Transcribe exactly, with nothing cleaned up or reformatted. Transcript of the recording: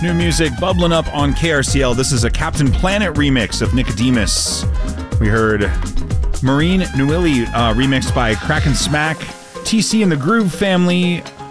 New music bubbling up on K R C L. This is a Captain Planet remix of Nicodemus. We heard Marine Newilly uh, remixed by Crack and Smack. T C and the Groove Family